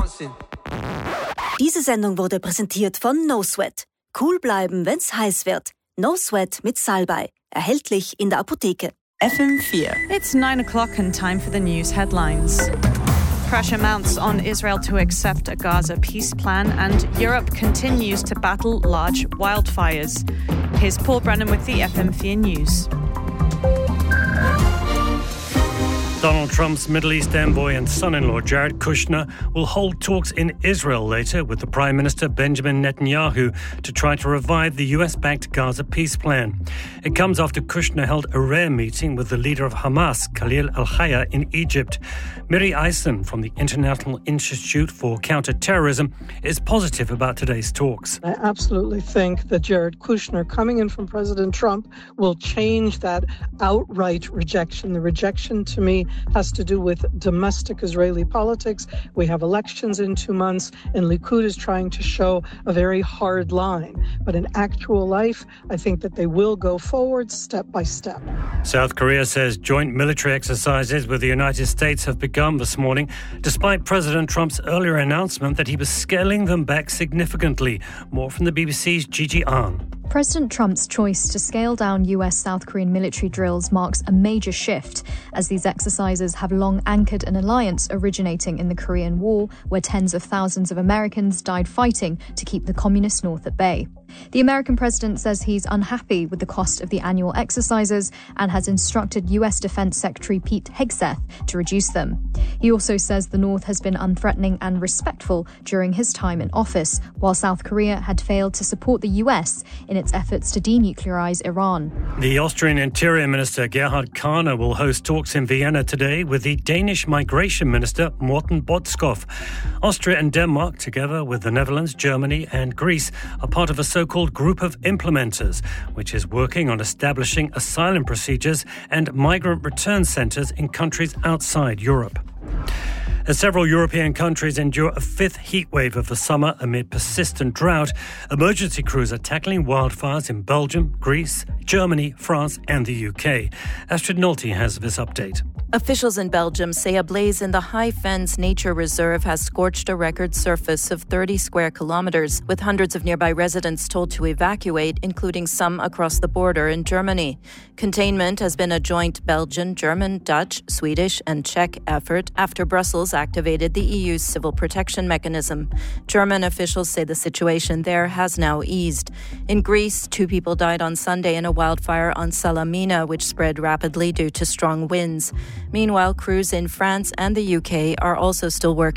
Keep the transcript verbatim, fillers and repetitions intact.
dancing. Diese Sendung wurde präsentiert von No Sweat. Cool bleiben, wenn's heiß wird. No Sweat mit Salbei. Erhältlich in der Apotheke. F M four. It's nine o'clock and time for the news headlines. Pressure mounts on Israel to accept a Gaza peace plan, and Europe continues to battle large wildfires. Here's Paul Brennan with the F M four News. Donald Trump's Middle East envoy and son-in-law Jared Kushner will hold talks in Israel later with the Prime Minister Benjamin Netanyahu to try to revive the U S-backed Gaza peace plan. It comes after Kushner held a rare meeting with the leader of Hamas, Khalil al-Hayya, in Egypt. Miri Eisen from the International Institute for Counter-Terrorism is positive about today's talks. I absolutely think that Jared Kushner, coming in from President Trump, will change that outright rejection. The rejection, to me, has to do with domestic Israeli politics. We have elections in two months, and Likud is trying to show a very hard line. But in actual life, I think that they will go forward step by step. South Korea says joint military exercises with the United States have begun this morning, despite President Trump's earlier announcement that he was scaling them back significantly. More from the B B C's Gigi Ahn. President Trump's choice to scale down U S-South Korean military drills marks a major shift, as these exercises have long anchored an alliance originating in the Korean War, where tens of thousands of Americans died fighting to keep the communist North at bay. The American president says he's unhappy with the cost of the annual exercises and has instructed U S Defense Secretary Pete Hegseth to reduce them. He also says the North has been unthreatening and respectful during his time in office, while South Korea had failed to support the U S in its efforts to denuclearize Iran. The Austrian Interior Minister Gerhard Kahner will host talks in Vienna today with the Danish Migration Minister Morten Botskov. Austria and Denmark, together with the Netherlands, Germany and Greece, are part of a so-called Group of Implementers, which is working on establishing asylum procedures and migrant return centres in countries outside Europe. As several European countries endure a fifth heatwave of the summer amid persistent drought, emergency crews are tackling wildfires in Belgium, Greece, Germany, France and the U K. Astrid Nolte has this update. Officials in Belgium say a blaze in the High Fens Nature Reserve has scorched a record surface of thirty square kilometres, with hundreds of nearby residents told to evacuate, including some across the border in Germany. Containment has been a joint Belgian, German, Dutch, Swedish and Czech effort after Brussels activated the E U's civil protection mechanism. German officials say the situation there has now eased. In Greece, two people died on Sunday in a wildfire on Salamina, which spread rapidly due to strong winds. Meanwhile, crews in France and the U K are also still working